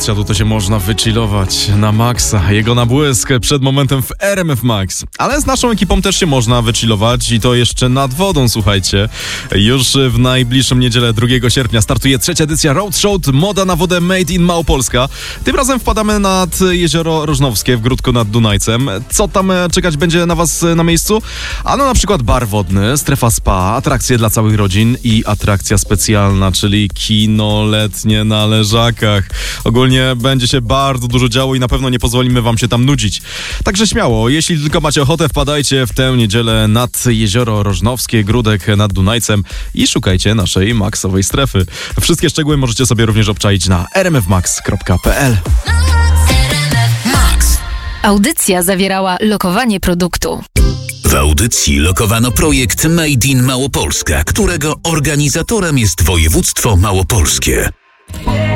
odsiadu to się można wychillować na maksa. Jego nabłysk przed momentem w RMF Max. Ale z naszą ekipą też się można wychillować i to jeszcze nad wodą, słuchajcie. Już w najbliższą niedzielę 2 sierpnia startuje 3. edycja Road Show Moda na wodę Made in Małopolska. Tym razem wpadamy nad jezioro Rożnowskie w Gródku nad Dunajcem. Co tam czekać będzie na was na miejscu? Ano na przykład bar wodny, strefa spa, atrakcje dla całych rodzin i atrakcja specjalna, czyli kino letnie na leżakach. Ogólnie będzie się bardzo dużo działo i na pewno nie pozwolimy wam się tam nudzić. Także śmiało, jeśli tylko macie ochotę, wpadajcie w tę niedzielę nad jezioro Rożnowskie, Gródek nad Dunajcem i szukajcie naszej maksowej strefy. Wszystkie szczegóły możecie sobie również obczaić na rmfmax.pl. Audycja zawierała lokowanie produktu. W audycji lokowano projekt Made in Małopolska, którego organizatorem jest województwo małopolskie.